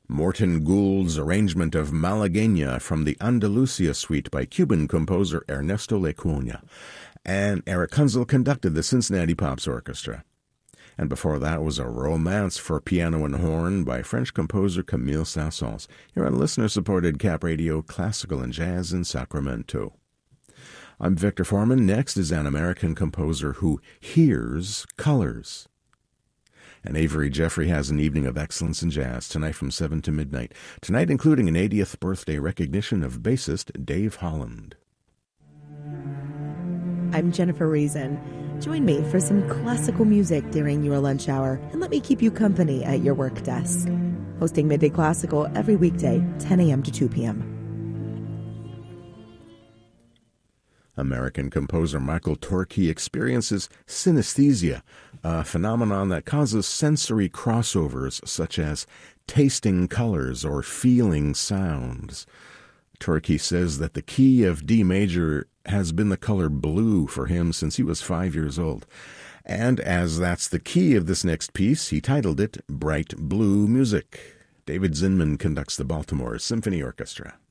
Morton Gould's arrangement of Malagueña from the Andalusia suite by Cuban composer Ernesto Lecuona. And Eric Kunzel conducted the Cincinnati Pops Orchestra. And before that was a romance for piano and horn by French composer Camille Saint-Saëns. You're on listener-supported Cap Radio Classical and Jazz in Sacramento. I'm Victor Foreman. Next is an American composer who hears colors. And Avery Jeffrey has an evening of excellence in jazz tonight from 7 to midnight. Tonight including an 80th birthday recognition of bassist Dave Holland. I'm Jennifer Reason. Join me for some classical music during your lunch hour and let me keep you company at your work desk. Hosting Midday Classical every weekday, 10 a.m. to 2 p.m. American composer Michael Torke experiences synesthesia, a phenomenon that causes sensory crossovers such as tasting colors or feeling sounds. Torke says that the key of D major has been the color blue for him since he was 5 years old. And as that's the key of this next piece, he titled it Bright Blue Music. David Zinman conducts the Baltimore Symphony Orchestra.